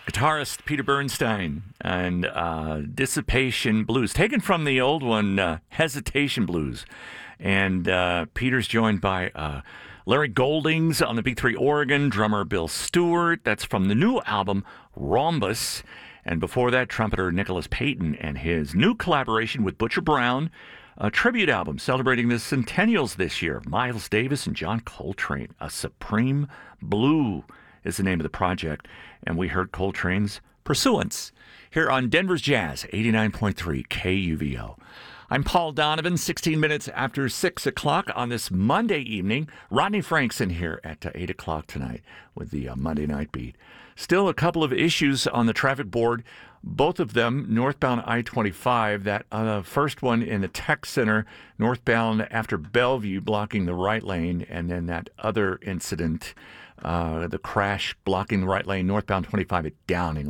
Guitarist Peter Bernstein and Dissipation Blues, taken from the old one, Hesitation Blues. And Peter's joined by Larry Goldings on the B3 organ, drummer Bill Stewart. That's from the new album, Rhombus. And before that, trumpeter Nicholas Payton and his new collaboration with Butcher Brown, a tribute album celebrating the centennials this year. Miles Davis and John Coltrane, A Supreme Blue is the name of the project. And we heard Coltrane's Pursuance here on Denver's Jazz, 89.3 KUVO. I'm Paul Donovan, 16 minutes after 6 o'clock on this Monday evening. Rodney Frankson here at 8 o'clock tonight with the Monday Night Beat. Still a couple of issues on the traffic board, both of them northbound I-25. That first one in the Tech Center, northbound after Bellevue, blocking the right lane, and then that other incident, the crash blocking the right lane, northbound 25 at Downing.